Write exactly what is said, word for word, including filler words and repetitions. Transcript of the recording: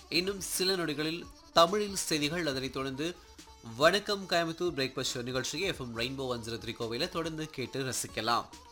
இன்னும் சில நொடிகளில் தமிழில் செய்திகள், அதனைத் தொடர்ந்து வணக்கம் கோயம்புத்தூர் பிரேக்ஃபாஸ்ட் ஷோ நிகழ்ச்சியை FM rainbow one zero three கோவையில் தொடர்ந்து கேட்டு ரசிக்கலாம்.